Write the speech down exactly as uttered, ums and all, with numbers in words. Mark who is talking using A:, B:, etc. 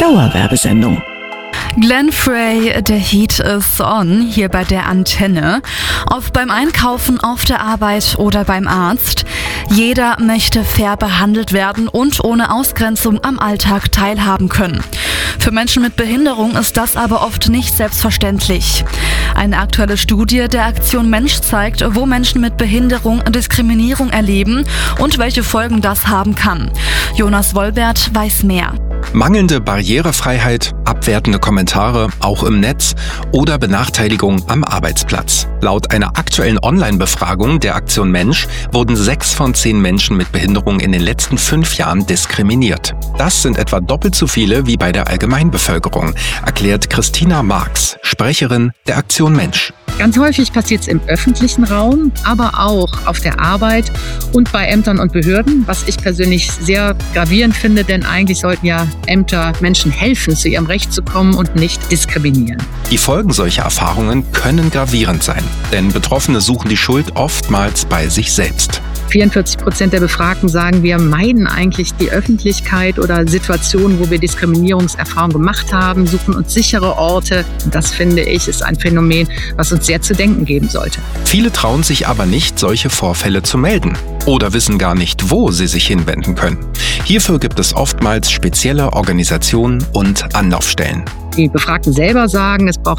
A: Dauerwerbesendung.
B: Glenn Frey, The Heat is on, hier bei der Antenne. Ob beim Einkaufen, auf der Arbeit oder beim Arzt. Jeder möchte fair behandelt werden und ohne Ausgrenzung am Alltag teilhaben können. Für Menschen mit Behinderung ist das aber oft nicht selbstverständlich. Eine aktuelle Studie der Aktion Mensch zeigt, wo Menschen mit Behinderung Diskriminierung erleben und welche Folgen das haben kann. Jonas Wolbert weiß mehr.
C: Mangelnde Barrierefreiheit, abwertende Kommentare, auch im Netz oder Benachteiligung am Arbeitsplatz. Laut einer aktuellen Online-Befragung der Aktion Mensch wurden sechs von zehn Menschen mit Behinderung in den letzten fünf Jahren diskriminiert. Das sind etwa doppelt so viele wie bei der Allgemeinbevölkerung, erklärt Christina Marx, Sprecherin der Aktion Mensch.
D: Ganz häufig passiert es im öffentlichen Raum, aber auch auf der Arbeit und bei Ämtern und Behörden, was ich persönlich sehr gravierend finde, denn eigentlich sollten ja Ämter Menschen helfen, zu ihrem Recht zu kommen und nicht diskriminieren.
C: Die Folgen solcher Erfahrungen können gravierend sein, denn Betroffene suchen die Schuld oftmals bei sich selbst.
D: vierundvierzig Prozent der Befragten sagen, wir meiden eigentlich die Öffentlichkeit oder Situationen, wo wir Diskriminierungserfahrungen gemacht haben, suchen uns sichere Orte. Und das, finde ich, ist ein Phänomen, was uns sehr zu denken geben sollte.
C: Viele trauen sich aber nicht, solche Vorfälle zu melden oder wissen gar nicht, wo sie sich hinwenden können. Hierfür gibt es oftmals spezielle Organisationen und Anlaufstellen.
D: Die Befragten selber sagen, es braucht